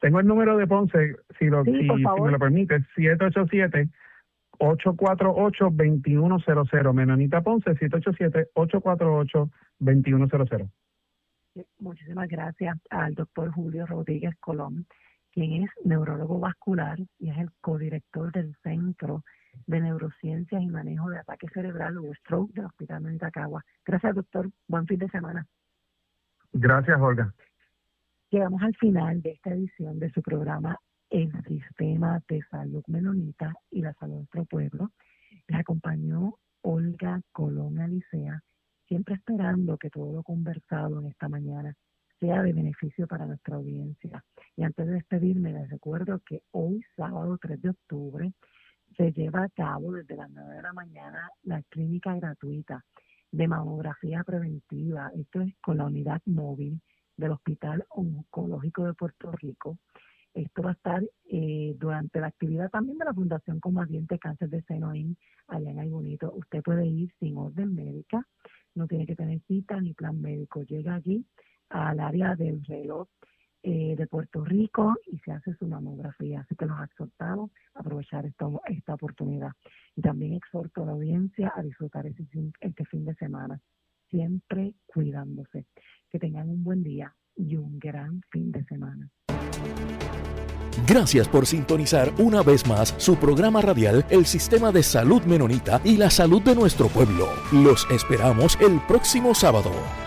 Tengo el número de Ponce, si por favor. me lo permite, 787-848-2100. Menonita Ponce, 787-848-2100. Muchísimas gracias al doctor Julio Rodríguez Colón, quien es neurólogo vascular y es el codirector del Centro de Neurociencias y Manejo de Ataque Cerebral o Stroke del Hospital Menonita Caguas. Gracias, doctor. Buen fin de semana. Gracias, Olga. Llegamos al final de esta edición de su programa El Sistema de Salud Menonita y la Salud de nuestro pueblo. Les acompañó Olga Colón Alicea, siempre esperando que todo lo conversado en esta mañana sea de beneficio para nuestra audiencia. Y antes de despedirme, les recuerdo que hoy, sábado 3 de octubre, se lleva a cabo desde las 9 de la mañana la clínica gratuita de mamografía preventiva. Esto es con la unidad móvil del Hospital Oncológico de Puerto Rico. Esto va a estar durante la actividad también de la Fundación Combatiente Cáncer de Seno allá en Ay Bonito. Usted puede ir sin orden médica, no tiene que tener cita ni plan médico. Llega allí al área del reloj de Puerto Rico y se hace su mamografía. Así que los exhortamos a aprovechar esta oportunidad. Y también exhorto a la audiencia a disfrutar este fin de semana, siempre cuidándose. Que tengan un buen día y un gran fin de semana. Gracias por sintonizar una vez más su programa radial El Sistema de Salud Menonita y la Salud de nuestro pueblo. Los esperamos el próximo sábado.